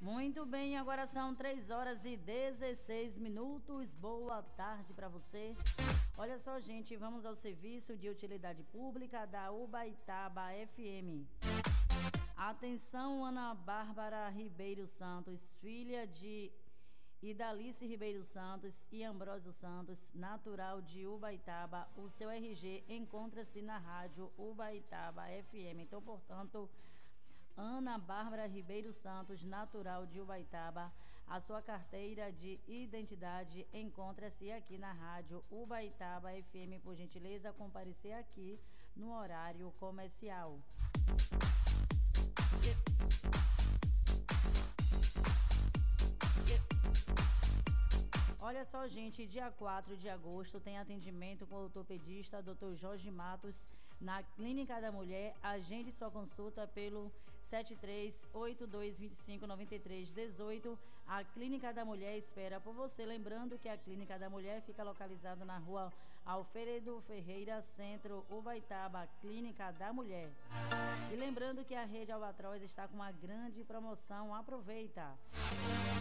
Muito bem, agora são 3h16. Boa tarde para você. Olha só, gente, vamos ao serviço de utilidade pública da Ubaitaba FM. Atenção, Ana Bárbara Ribeiro Santos, filha de Idalice Ribeiro Santos e Ambrósio Santos, natural de Ubaitaba. O seu RG encontra-se na rádio Ubaitaba FM. Então, portanto, Ana Bárbara Ribeiro Santos, natural de Ubaitaba, a sua carteira de identidade encontra-se aqui na rádio Ubaitaba FM. Por gentileza, comparecer aqui no horário comercial. Olha só, gente, dia 4 de agosto tem atendimento com o ortopedista Dr. Jorge Matos na Clínica da Mulher. Agende sua consulta pelo 7382259318. A Clínica da Mulher espera por você. Lembrando que a Clínica da Mulher fica localizada na rua Alfredo Ferreira, Centro, Ubaitaba, Clínica da Mulher. E lembrando que a Rede Albatroz está com uma grande promoção. Aproveita!